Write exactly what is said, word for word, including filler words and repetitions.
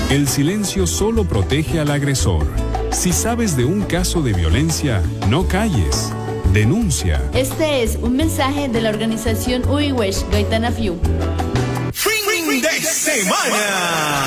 El silencio solo protege al agresor. Si sabes de un caso de violencia, no calles. Denuncia. Este es un mensaje de la organización Uiwesh Gaitana Fiu. ¡Fin de semana!